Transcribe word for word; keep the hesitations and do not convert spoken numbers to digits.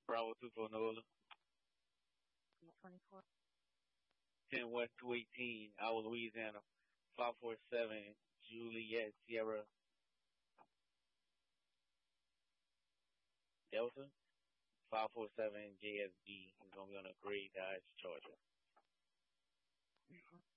Bravo two for Nola. D twenty-four. ten West two eighteen, Iowa, Louisiana. five four seven, Juliet Sierra Delta. five four seven, J S B is going to be on a gray Dodge Charger. Mm-hmm.